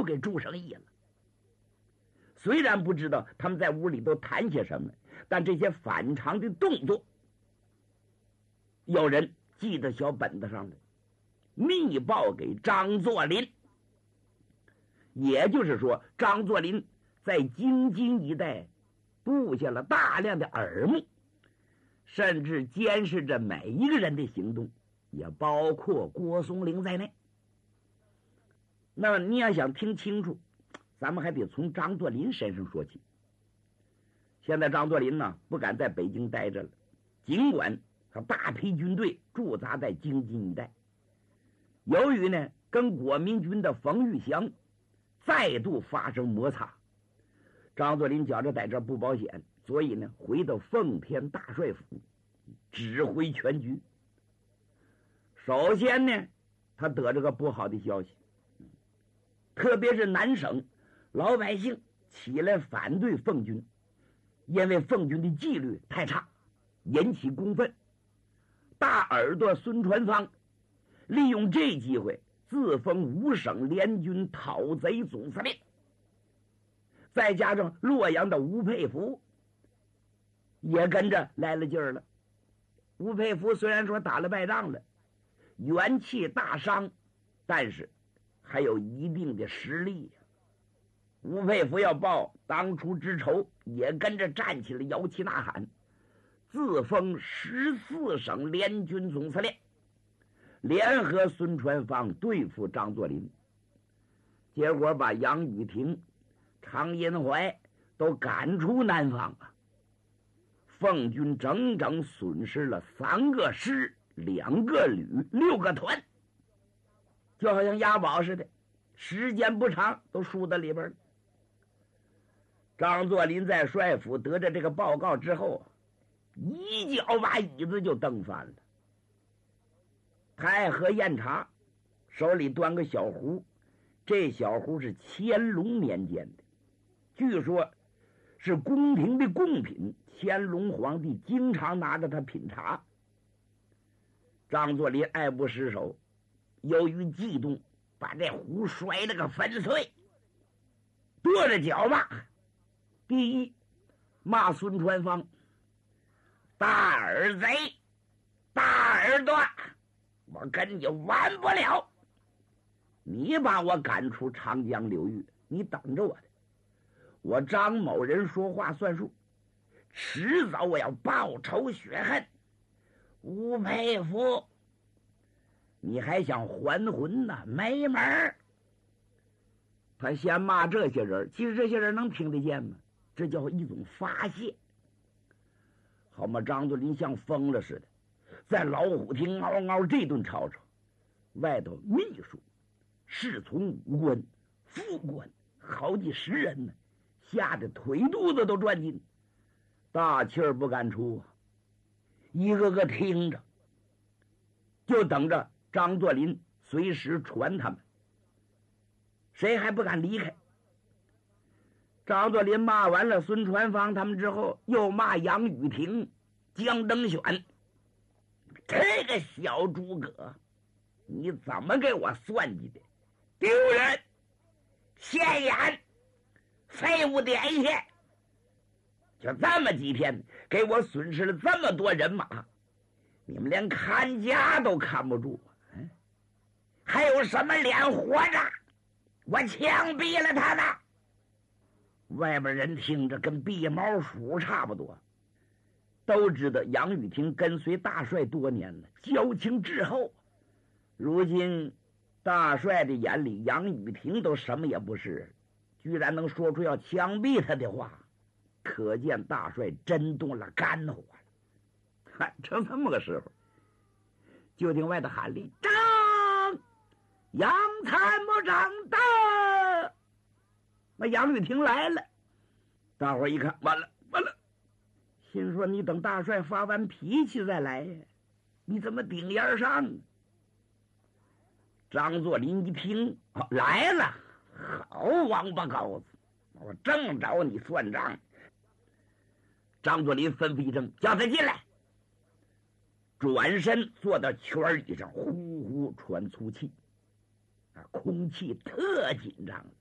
给注上意了。虽然不知道他们在屋里都谈些什么，但这些反常的动作，有人记在小本子上了，密报给张作霖。也就是说，张作霖在京津一带布下了大量的耳目，甚至监视着每一个人的行动，也包括郭松龄在内。那么你要想听清楚，咱们还得从张作霖身上说起。现在张作霖呢，不敢在北京待着了，尽管他大批军队驻扎在京津一带，由于呢跟国民军的冯玉祥再度发生摩擦，张作霖觉着在这不保险，所以呢回到奉天大帅府指挥全局。首先呢，他得着个不好的消息，特别是南省老百姓起来反对奉军，因为奉军的纪律太差，引起公愤。大耳朵孙传芳利用这机会自封五省联军讨贼总司令，再加上洛阳的吴佩孚也跟着来了劲儿了。吴佩孚虽然说打了败仗了，元气大伤，但是还有一定的实力呀。吴佩孚要报当初之仇，也跟着站起来摇旗呐喊，自封14省联军总司令，联合孙传芳对付张作霖。结果把杨宇霆、常荫怀都赶出南方啊！奉军整整损失了3个师、2个旅、6个团，就好像押宝似的，时间不长都输到里边了。张作霖在帅府得着这个报告之后，一脚把椅子就蹬翻了。他爱喝酽茶，手里端个小壶，这小壶是乾隆年间的，据说是宫廷的贡品，乾隆皇帝经常拿着它品茶。张作霖爱不释手，由于激动，把这壶摔了个粉碎，跺着脚骂。第一，骂孙传芳大耳贼、大耳朵，我跟你完不了，你把我赶出长江流域，你等着我的，我张某人说话算数，迟早我要报仇雪恨。吴佩孚，你还想还魂呢？没门儿！他先骂这些人，其实这些人能听得见吗？这叫一种发泄。好嘛，张作霖像疯了似的，在老虎厅嗷嗷这顿吵吵，外头秘书、侍从武官、副官好几十人呢，吓得腿肚子都转筋，大气儿不敢出啊，一个个听着，就等着张作霖随时传他们，谁还不敢离开。张作霖骂完了孙传芳他们之后，又骂杨宇霆、江登选，这个小诸葛，你怎么给我算计的？丢人、现眼、废物点线，就这么几天给我损失了这么多人马，你们连看家都看不住，还有什么脸活着？我枪毙了他们！外边人听着跟避毛鼠差不多，都知道杨宇霆跟随大帅多年了，交情至厚。如今大帅的眼里，杨宇霆都什么也不是，居然能说出要枪毙他的话，可见大帅真动了肝火了。正这么个时候，就听外头喊令：张杨参谋长到！那杨宇霆来了，大伙一看，完了完了，心说你等大帅发完脾气再来呀，你怎么顶烟上？张作霖一听，来了，好王八羔子，我正找你算账。张作霖吩咐一声，叫他进来，转身坐到圈椅上，呼呼喘粗气，空气特紧张。